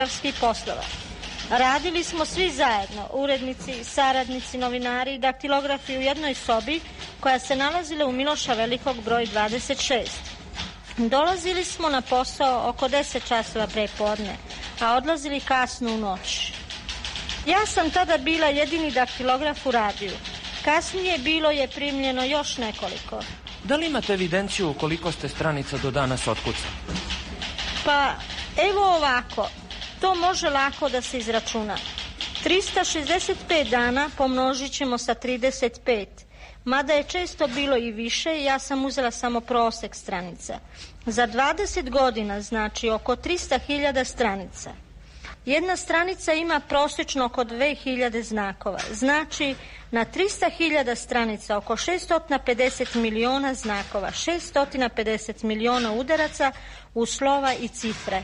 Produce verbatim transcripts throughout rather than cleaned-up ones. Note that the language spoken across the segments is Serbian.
poslova. Radili smo svi zajedno, urednici, saradnici, novinari i daktilografi u jednoj sobi koja se nalazila u Miloša Velikog broj dvadeset šest. Dolazili smo na posao oko deset časova pre podne, a odlazili kasno u noć. Ja sam tada bila jedini daktilograf u radiju. Kasnije bilo je primljeno još nekoliko. Da li imate evidenciju koliko ste stranica do danas otkucali? Pa, evo ovako, to može lako da se izračuna. trista šezdeset pet dana pomnožit ćemo sa trideset pet. Mada je često bilo i više, ja sam uzela samo prosek stranica. Za dvadeset godina znači oko trista hiljada stranica. Jedna stranica ima prosječno oko dve hiljade znakova. Znači, na trista hiljada stranica oko šesto pedeset miliona znakova, šesto pedeset miliona udaraca u slova i cifre.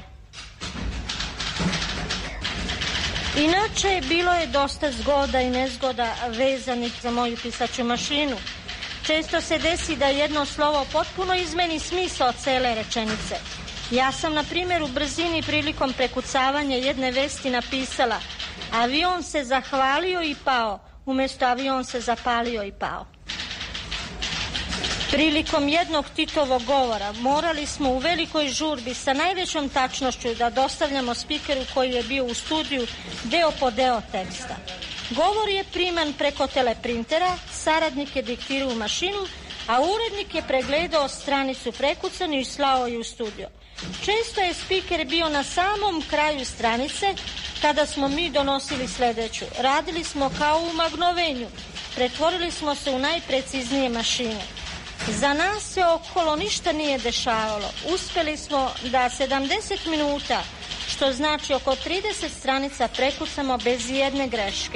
Inače, bilo je dosta zgoda i nezgoda vezanih za moju pisaću mašinu. Često se desi da jedno slovo potpuno izmeni smisao cele rečenice. Ja sam, na primjer, u brzini prilikom prekucavanja jedne vesti napisala: avion se zahvalio i pao, umjesto avion se zapalio i pao. Prilikom jednog Titovog govora morali smo u velikoj žurbi sa najvećom tačnošću da dostavljamo spikeru koji je bio u studiju deo po deo teksta. Govor je priman preko teleprintera, saradnik je diktirao u mašinu, a urednik je pregledao stranicu prekucanu i slao je u studio. Često je spiker bio na samom kraju stranice kada smo mi donosili sledeću. Radili smo kao u magnovenju, pretvorili smo se u najpreciznije mašine. Za nas se okolo ništa nije dešavalo. Uspeli smo da sedamdeset minuta, što znači oko trideset stranica, prekucamo bez jedne greške.